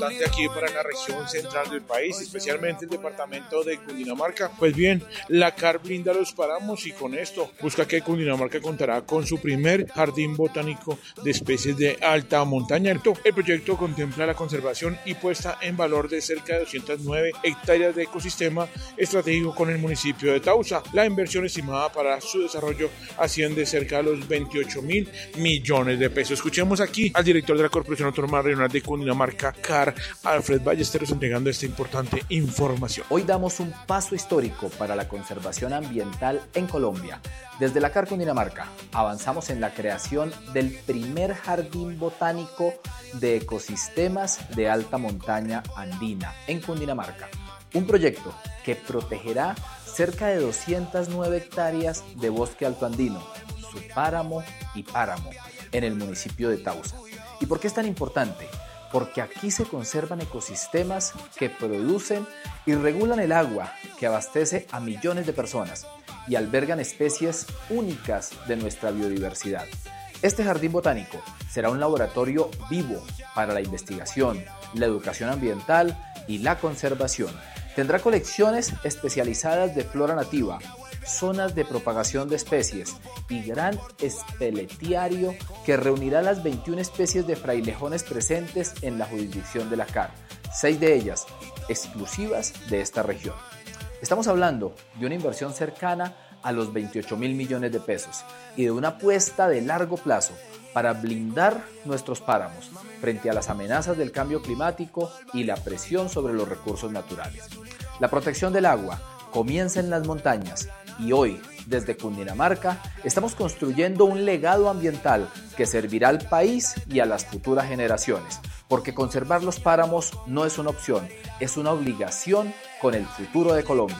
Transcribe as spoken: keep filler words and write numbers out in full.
importante aquí para la región central del país, especialmente el departamento de Cundinamarca. Pues bien, la C A R blinda los páramos y con esto busca que Cundinamarca contará con su primer jardín botánico de especies de alta montaña. El proyecto contempla la conservación y puesta en valor de cerca de doscientas nueve hectáreas de ecosistema estratégico con el municipio de Tausa. La inversión estimada para su desarrollo asciende cerca de los veintiocho mil millones de pesos. Escuchemos aquí al director de la Corporación Autónoma Regional de Cundinamarca, C A R, Alfred Ballesteros, entregando esta importante información. Hoy damos un paso histórico para la conservación ambiental en Colombia. Desde la C A R Cundinamarca avanzamos en la creación del primer jardín botánico de ecosistemas de alta montaña andina en Cundinamarca. Un proyecto que protegerá cerca de doscientas nueve hectáreas de bosque altoandino, su páramo y páramo, en el municipio de Tausa. ¿Y por qué es tan importante? Porque aquí se conservan ecosistemas que producen y regulan el agua que abastece a millones de personas y albergan especies únicas de nuestra biodiversidad. Este jardín botánico será un laboratorio vivo para la investigación, la educación ambiental y la conservación. Tendrá colecciones especializadas de flora nativa, zonas de propagación de especies y gran espeletiario que reunirá las veintiuna especies de frailejones presentes en la jurisdicción de la C A R, seis de ellas exclusivas de esta región. Estamos hablando de una inversión cercana a los veintiocho mil millones de pesos y de una apuesta de largo plazo para blindar nuestros páramos frente a las amenazas del cambio climático y la presión sobre los recursos naturales. La protección del agua comienza en las montañas y hoy, desde Cundinamarca, estamos construyendo un legado ambiental que servirá al país y a las futuras generaciones, porque conservar los páramos no es una opción, es una obligación con el futuro de Colombia.